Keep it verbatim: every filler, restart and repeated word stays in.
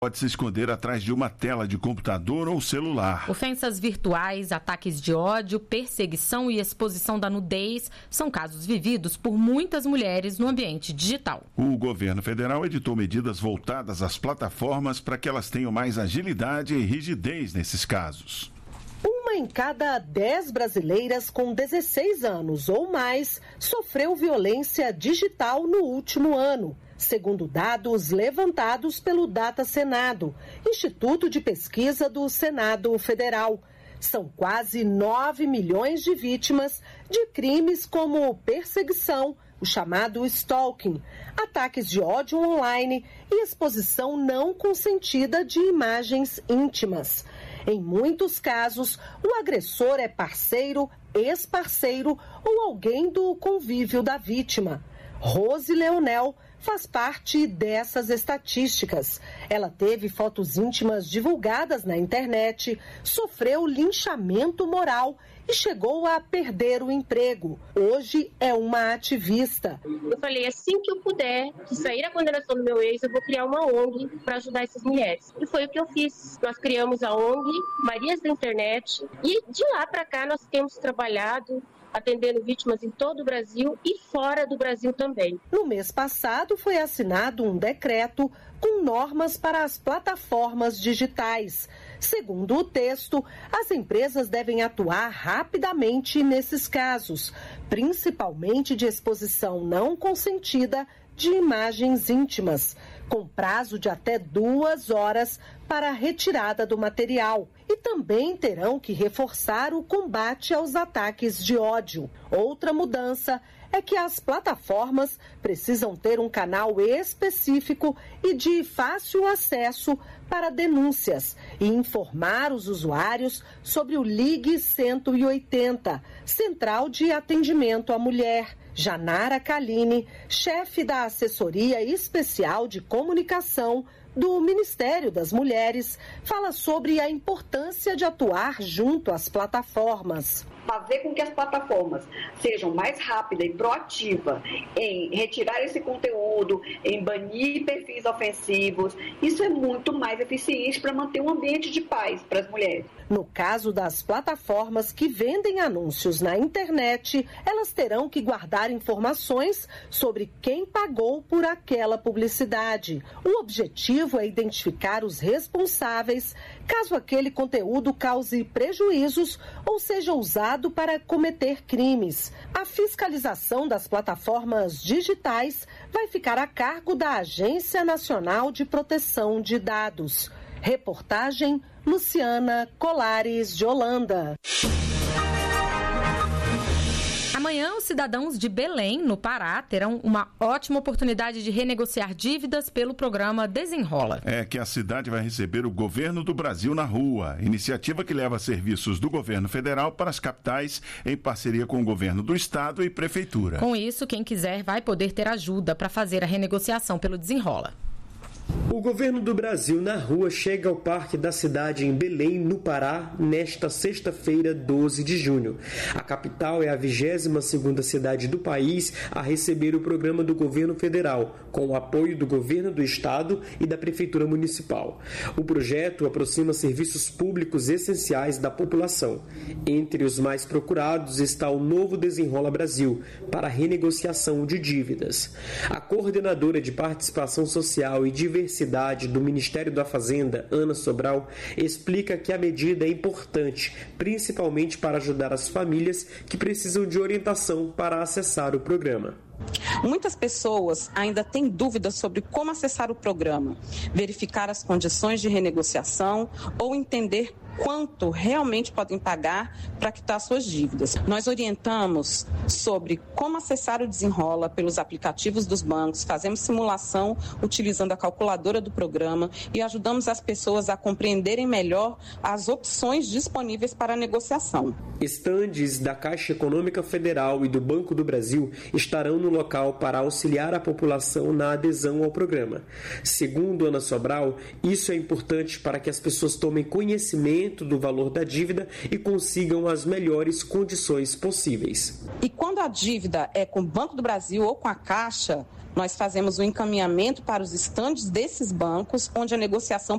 pode se esconder atrás de uma tela de computador ou celular. Ofensas virtuais, ataques de ódio, perseguição e exposição da nudez são casos vividos por muitas mulheres no ambiente digital. O governo federal editou medidas voltadas às plataformas para que elas tenham mais agilidade e rigidez nesses casos. Uma em cada dez brasileiras com dezesseis anos ou mais sofreu violência digital no último ano, segundo dados levantados pelo Data Senado, Instituto de Pesquisa do Senado Federal. São quase nove milhões de vítimas de crimes como perseguição, o chamado stalking, ataques de ódio online e exposição não consentida de imagens íntimas. Em muitos casos, o agressor é parceiro, ex-parceiro ou alguém do convívio da vítima. Rose Leonel faz parte dessas estatísticas. Ela teve fotos íntimas divulgadas na internet, sofreu linchamento moral e chegou a perder o emprego. Hoje é uma ativista. Eu falei, assim que eu puder, que sair a condenação do meu ex, eu vou criar uma O N G para ajudar essas mulheres. E foi o que eu fiz. Nós criamos a O N G Marias da Internet e de lá para cá nós temos trabalhado atendendo vítimas em todo o Brasil e fora do Brasil também. No mês passado foi assinado um decreto com normas para as plataformas digitais. Segundo o texto, as empresas devem atuar rapidamente nesses casos, principalmente de exposição não consentida de imagens íntimas, com prazo de até duas horas para a retirada do material. E também terão que reforçar o combate aos ataques de ódio. Outra mudança é que as plataformas precisam ter um canal específico e de fácil acesso para denúncias e informar os usuários sobre o Ligue cento e oitenta, Central de Atendimento à Mulher. Janara Kaline, chefe da Assessoria Especial de Comunicação do Ministério das Mulheres, fala sobre a importância de atuar junto às plataformas. Fazer com que as plataformas sejam mais rápidas e proativas em retirar esse conteúdo, em banir perfis ofensivos, isso é muito mais eficiente para manter um ambiente de paz para as mulheres. No caso das plataformas que vendem anúncios na internet, elas terão que guardar informações sobre quem pagou por aquela publicidade. O objetivo é identificar os responsáveis caso aquele conteúdo cause prejuízos ou seja usado para cometer crimes. A fiscalização das plataformas digitais vai ficar a cargo da Agência Nacional de Proteção de Dados. Reportagem Luciana Colares de Holanda. Amanhã, os cidadãos de Belém, no Pará, terão uma ótima oportunidade de renegociar dívidas pelo programa Desenrola. É que a cidade vai receber o Governo do Brasil na Rua, iniciativa que leva serviços do governo federal para as capitais em parceria com o governo do estado e prefeitura. Com isso, quem quiser vai poder ter ajuda para fazer a renegociação pelo Desenrola. O Governo do Brasil na Rua chega ao Parque da Cidade em Belém, no Pará, nesta sexta-feira, doze de junho. A capital é a vigésima segunda cidade do país a receber o programa do Governo Federal, com o apoio do Governo do Estado e da Prefeitura Municipal. O projeto aproxima serviços públicos essenciais da população. Entre os mais procurados está o Novo Desenrola Brasil, para renegociação de dívidas. A coordenadora de Participação Social e Diversidade do Ministério da Fazenda, Ana Sobral, explica que a medida é importante, principalmente para ajudar as famílias que precisam de orientação para acessar o programa. Muitas pessoas ainda têm dúvidas sobre como acessar o programa, verificar as condições de renegociação ou entender quanto realmente podem pagar para quitar suas dívidas. Nós orientamos sobre como acessar o Desenrola pelos aplicativos dos bancos, fazemos simulação utilizando a calculadora do programa e ajudamos as pessoas a compreenderem melhor as opções disponíveis para a negociação. Estandes da Caixa Econômica Federal e do Banco do Brasil estarão no local para auxiliar a população na adesão ao programa. Segundo Ana Sobral, isso é importante para que as pessoas tomem conhecimento aumento do valor da dívida e consigam as melhores condições possíveis. E quando a dívida é com o Banco do Brasil ou com a Caixa, nós fazemos o encaminhamento para os estandes desses bancos, onde a negociação